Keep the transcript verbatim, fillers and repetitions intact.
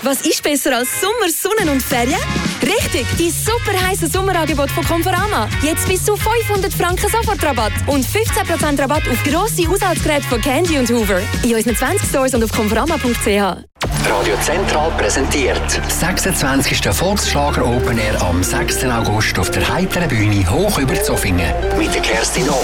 Was ist besser als Sommer, Sonne und Ferien? Richtig, die super heiße Sommerangebot von Conforama. Jetzt bis zu fünfhundert Franken Sofortrabatt und fünfzehn Prozent Rabatt auf grosse Haushaltsgeräte von Candy und Hoover. In unseren zwanzig Stores und auf conforama punkt c h. Radio Zentral präsentiert sechsundzwanzigsten Volksschlager Open Air am sechsten August auf der heiteren Bühne hoch über Zofingen mit der Kerstin O.